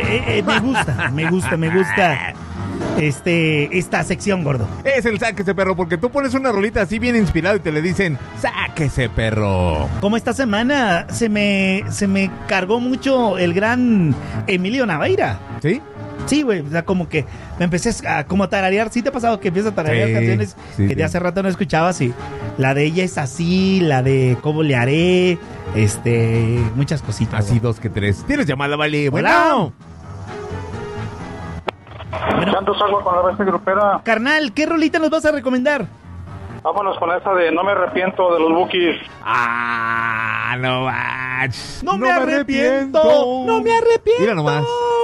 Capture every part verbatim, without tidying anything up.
eh, eh, me gusta, me gusta, me gusta este, esta sección, gordo. Es el sáquese, perro, porque tú pones una rolita así bien inspirado y te le dicen, sáquese, perro. Como esta semana se me, se me cargó mucho el gran Emilio Navaira. ¿Sí? Sí, güey, o sea, como que me empecé a, como a tararear. ¿Sí te ha pasado que empiezas a tararear Sí, canciones sí, que de sí. hace rato no escuchabas? Y la de Ella es así, la de Cómo le haré, este, muchas cositas. Así güey. dos que tres. ¿Tienes llamada, vale? Hola. Bueno. Bueno, Santos Agua con la bestia grupera. carnal, ¿qué rolita nos vas a recomendar? Vámonos con esa de No me arrepiento de los Bukis. Ah, no manches. No, me arrepiento, no me arrepiento. Mira nomás.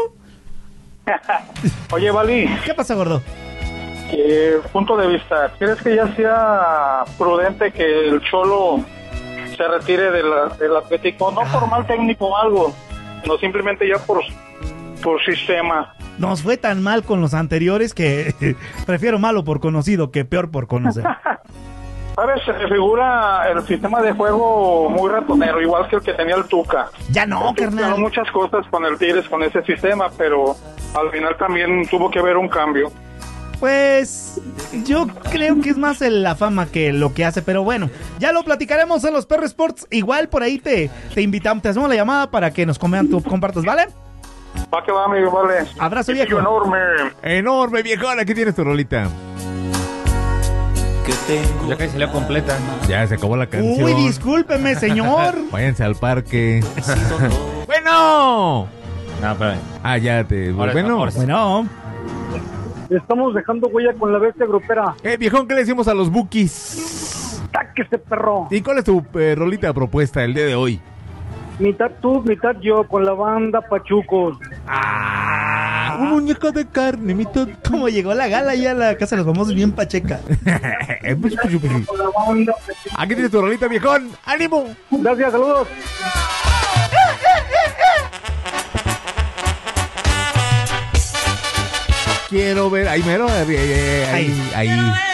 Oye, Vali, ¿Qué pasa, gordo? eh, punto de vista, ¿crees que ya sea prudente que el Cholo se retire de la- del Atlético? No por mal técnico o algo, no simplemente ya por, por sistema. Nos fue tan mal con los anteriores que prefiero malo por conocido que peor por conocer. ¿Sabes? Se me figura el sistema de juego muy ratonero, igual que el que tenía el Tuca. Ya no, Funcionó carnal. muchas cosas con el Tigres, con ese sistema, pero al final también tuvo que haber un cambio. Pues yo creo que es más el- la fama que lo que hace, pero bueno, ya lo platicaremos en los Perro Sports. Igual por ahí te, te invitamos, te hacemos la llamada para que nos coman, tú compartas, ¿vale? Va que va, amigo, vale. Abrazo, Besillo viejo. enorme. Enorme, viejón. Aquí tienes tu rolita. Ya casi salió completa. Ya se acabó la canción. Uy, discúlpeme, señor. Váyanse al parque. Bueno. No, espérame. Ah, ya te... Ahora- bueno. ahora sí. Bueno, Estamos dejando huella con la bestia grupera. Eh, viejón, ¿qué le decimos a los Bukis? ¡Sáquese, perro! ¿Y cuál es tu eh, rolita propuesta el día de hoy? Mitad tú, mitad yo, con la banda Pachucos. Ah, un muñeco de carne, mitad. como llegó la gala ya a la casa de los famosos bien pacheca. Con la banda Pachucos. Aquí tienes tu rolita, viejón. ¡Ánimo! Gracias, saludos. Quiero ver. Ahí mero. Ahí. ahí, ahí.